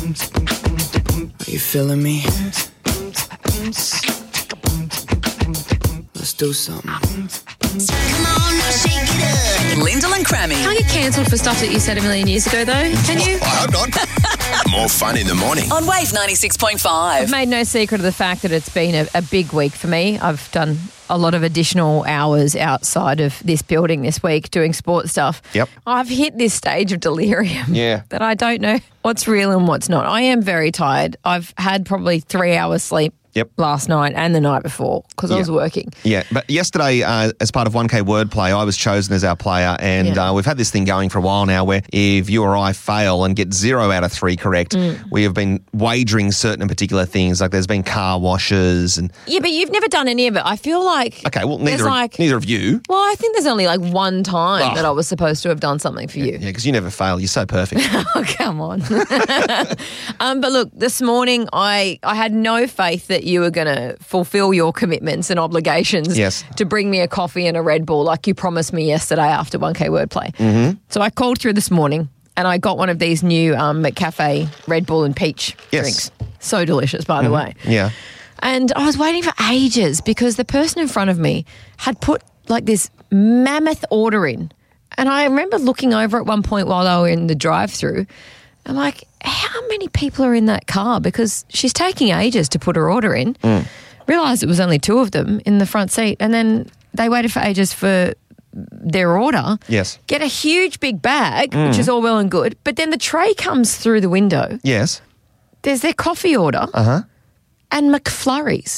Are you feeling me? Let's do something. Come on, now shake it up. Lyndall and Crammy. Can't get cancelled for stuff that you said a million years ago, though, can you? I hope not. More fun in the morning. On Wave 96.5. I've made no secret of the fact that it's been a big week for me. I've done a lot of additional hours outside of this building this week doing sports stuff. Yep. I've hit this stage of delirium that I don't know what's real and what's not. I am very tired. I've had probably 3 hours sleep last night and the night before because I was working. Yeah, but yesterday, as part of 1K Wordplay, I was chosen as our player, and we've had this thing going for a while now where if you or I fail and get 0 out of 3 correct, we have been wagering certain and particular things, like there's been car washes and... Yeah, but you've never done any of it. I feel like... Okay, well, neither of you. Well, I think there's only like one time that I was supposed to have done something for you. Yeah, because you never fail. You're so perfect. Oh, come on. But look, this morning I had no faith that you were going to fulfill your commitments and obligations to bring me a coffee and a Red Bull like you promised me yesterday after 1K Wordplay. Mm-hmm. So I called through this morning and I got one of these new McCafe Red Bull and peach drinks. So delicious, by the way. Yeah. And I was waiting for ages because the person in front of me had put like this mammoth order in. And I remember looking over at one point while they were in the drive-through. I'm like, how many people are in that car? Because she's taking ages to put her order in. Realised it was only 2 of them in the front seat. And then they waited for ages for their order. Yes. Get a huge big bag, which is all well and good. But then the tray comes through the window. Yes. There's their coffee order. Uh-huh. And McFlurries.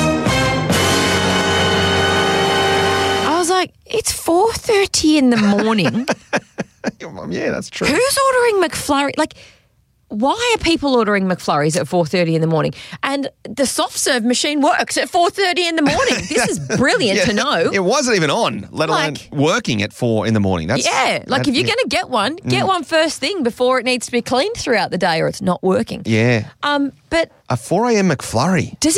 I was like, it's 4:30 in the morning. Yeah, that's true. Who's ordering McFlurry? Like, why are people ordering McFlurries at 4:30 in the morning? And the soft serve machine works at 4:30 in the morning. This is brilliant to know. It wasn't even on, let alone working at 4 in the morning. That's, if you're going to get one first thing before it needs to be cleaned throughout the day or it's not working. Yeah. But a 4 a.m. McFlurry. Does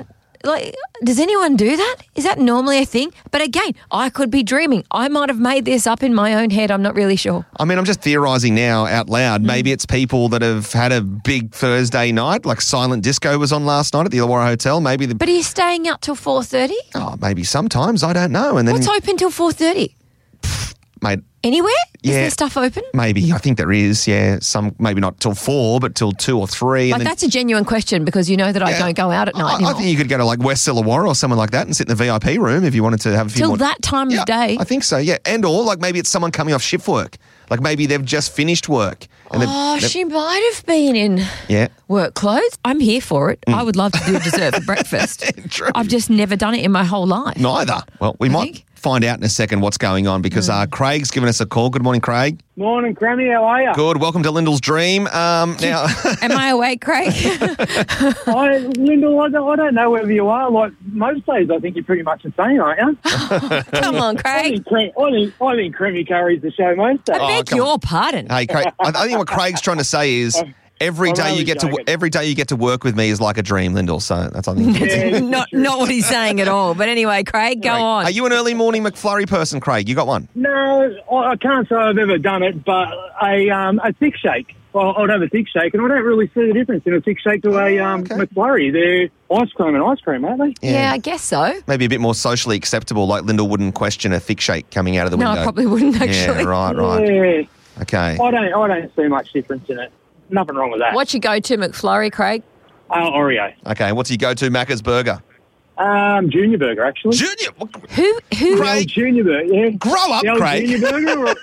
anyone do that? Is that normally a thing? But again, I could be dreaming. I might have made this up in my own head. I'm not really sure. I mean, I'm just theorising now out loud. Maybe it's people that have had a big Thursday night, like Silent Disco was on last night at the Illawarra Hotel. But are you staying up till 4:30? Oh, maybe sometimes. I don't know. And then what's open till 4:30? Mate. Anywhere? Is there stuff open? Maybe. I think there is, yeah. Some, maybe not till 4, but till 2 or 3. Like, that's a genuine question because you know that I don't go out at night anymore. I think you could go to like West Illawarra or someone like that and sit in the VIP room if you wanted to have a few more. Till that time of day? I think so, yeah. And or like maybe it's someone coming off shift work. Like maybe they've just finished work. And she might have been in work clothes. I'm here for it. I would love to do dessert for breakfast. True. I've just never done it in my whole life. Neither. Well, we might find out in a second what's going on because Craig's given us a call. Good morning, Craig. Morning, Crammy. How are you? Good. Welcome to Lyndall's Dream. Now, am I awake, Craig? Lyndall, I don't know whether you are. Like most days, I think you're pretty much the same, aren't you? Come on, Craig. I think Crammy carries the show most days. I beg your pardon. Hey, Craig. I think what Craig's trying to say is every day you get to work with me is like a dream, Lyndall. So that's I think. not what he's saying at all. But anyway, Craig, go on. Are you an early morning McFlurry person, Craig? You got one? No, I can't say I've ever done it, but a thick shake. Well, I'd have a thick shake, and I don't really see the difference in a thick shake to a McFlurry. They're ice cream, aren't they? Yeah, I guess so. Maybe a bit more socially acceptable, like Lyndall wouldn't question a thick shake coming out of the window. No, I probably wouldn't, actually. Yeah, right. Yeah. Okay. I don't see much difference in it. Nothing wrong with that. What's your go-to McFlurry, Craig? Oreo. Okay, what's your go-to Macca's burger? Junior burger, actually. Junior? Who? Craig? Junior burger, yeah. Grow up, the old Craig. Junior burger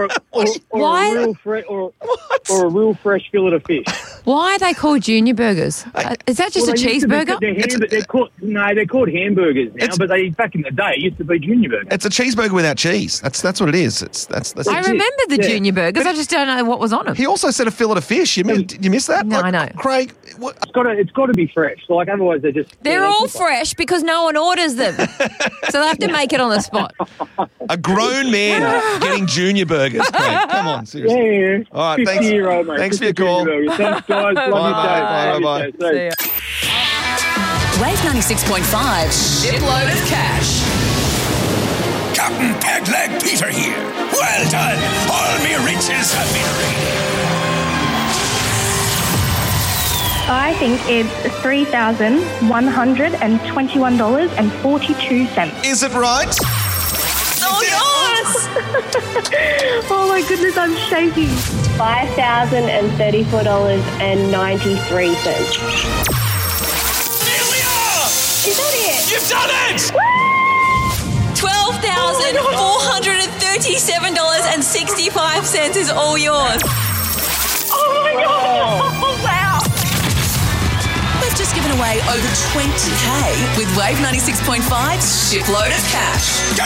or a real fresh fillet of fish. Why are they called junior burgers? Is that just a cheeseburger? They're called hamburgers now, but back in the day, it used to be junior burgers. It's a cheeseburger without cheese. That's what it is. I remember the junior burgers. I just don't know what was on them. He also said a fillet of fish. Did you miss that? No, I know. Craig, what? It's got to be fresh. Like otherwise, they're all fresh because no one orders them, so they have to make it on the spot. A grown man getting junior burgers, Craig. Come on, seriously. Yeah. All right, thanks. Thanks for your call. Thanks, guys. Bye. Wave 96.5, shipload of cash. Captain Pegleg Peter here. Well done. All me riches have been raided. I think it's $3,121.42. Is it right? Oh, yours! Oh my goodness, I'm shaking. $5,034.93. Here we are! Is that it? You've done it! $12,437.65 is all yours. Oh my God. Oh, wow. We've just given away over 20K with Wave 96.5's Shipload of Cash.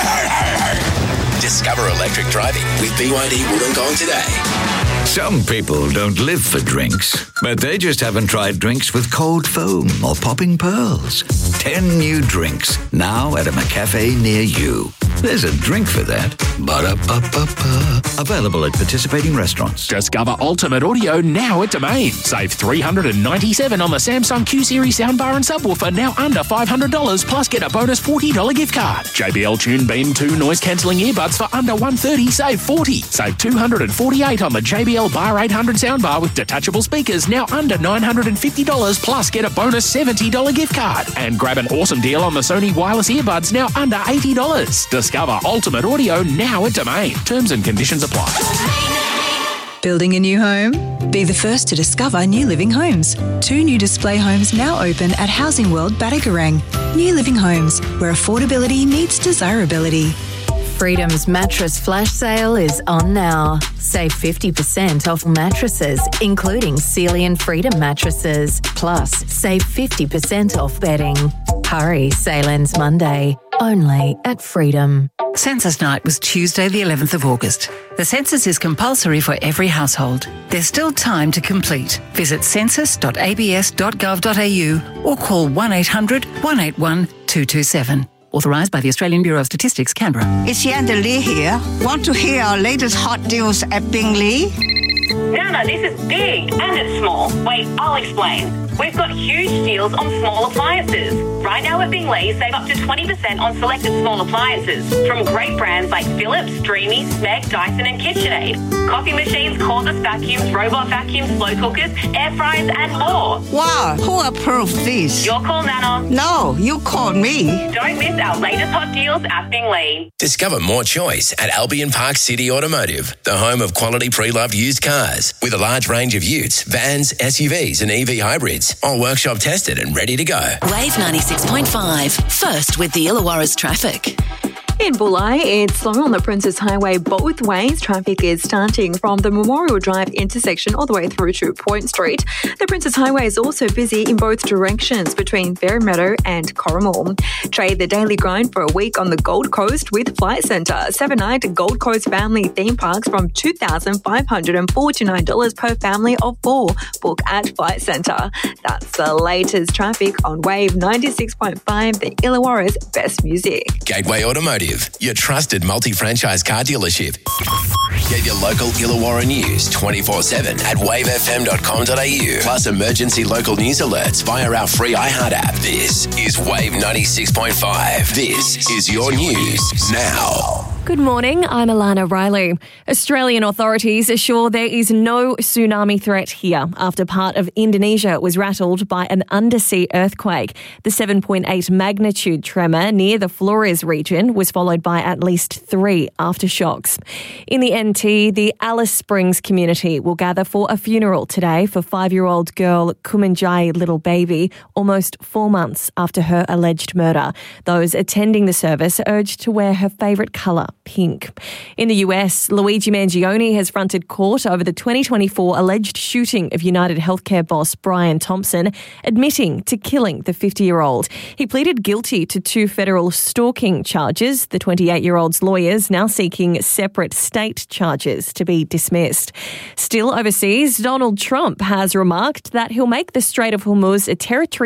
Discover electric driving with BYD Wollongong today. Some people don't live for drinks, but they just haven't tried drinks with cold foam or popping pearls. 10 new drinks now at a McCafe near you. There's a drink for that. Ba-da-ba-ba-ba. Available at participating restaurants. Discover Ultimate Audio now at Domain. Save $397 on the Samsung Q-Series soundbar and subwoofer, now under $500, plus get a bonus $40 gift card. JBL Tune Beam 2 noise-cancelling earbuds for under $130, save $40. Save $248 on the JBL Bar 800 soundbar with detachable speakers, now under $950, plus get a bonus $70 gift card. And grab an awesome deal on the Sony wireless earbuds, now under $80. Discover Ultimate Audio now at Domain. Terms and conditions apply. Building a new home? Be the first to discover New Living Homes. 2 new display homes now open at Housing World Batagorang. New Living Homes, where affordability meets desirability. Freedom's mattress flash sale is on now. Save 50% off mattresses, including Sealy and Freedom mattresses. Plus, save 50% off bedding. Hurry, sale ends Monday. Only at Freedom. Census night was Tuesday the 11th of August. The census is compulsory for every household. There's still time to complete. Visit census.abs.gov.au or call 1800 181 227. Authorised by the Australian Bureau of Statistics, Canberra. It's Yanda Lee here. Want to hear our latest hot deals at Bingley? Nana, this is big and it's small. Wait, I'll explain. We've got huge deals on small appliances. Right now at Bingley, save up to 20% on selected small appliances from great brands like Philips, Dreamy, Smeg, Dyson and KitchenAid. Coffee machines, cordless vacuums, robot vacuums, slow cookers, air fryers and more. Wow, who approved this? Your call, Nana. No, you called me. Don't miss our latest hot deals at Bingley. Discover more choice at Albion Park City Automotive, the home of quality pre-loved used cars with a large range of utes, vans, SUVs and EV hybrids, all workshop tested and ready to go. Wave 96.5, first with the Illawarra's traffic. In Bulli, it's slow on the Princess Highway both ways. Traffic is starting from the Memorial Drive intersection all the way through to Point Street. The Princess Highway is also busy in both directions between Fairy Meadow and Corrimal. Trade the daily grind for a week on the Gold Coast with Flight Centre. 7-night Gold Coast family theme parks from $2,549 per family of 4. Book at Flight Centre. That's the latest traffic on Wave 96.5, the Illawarra's best music. Gateway Automotive, your trusted multi-franchise car dealership. Get your local Illawarra news 24/7 at wavefm.com.au. Plus emergency local news alerts via our free iHeart app. This is Wave 96.5. This is your news now. Good morning, I'm Alana Riley. Australian authorities assure there is no tsunami threat here after part of Indonesia was rattled by an undersea earthquake. The 7.8 magnitude tremor near the Flores region was followed by at least 3 aftershocks. In the NT, the Alice Springs community will gather for a funeral today for 5-year-old girl Kumanjai Little Baby, almost 4 months after her alleged murder. Those attending the service are urged to wear her favourite colour, pink. In the US, Luigi Mangione has fronted court over the 2024 alleged shooting of United Healthcare boss Brian Thompson, admitting to killing the 50-year-old. He pleaded guilty to 2 federal stalking charges. The 28-year-old's lawyers now seeking separate state charges to be dismissed. Still overseas, Donald Trump has remarked that he'll make the Strait of Hormuz a territory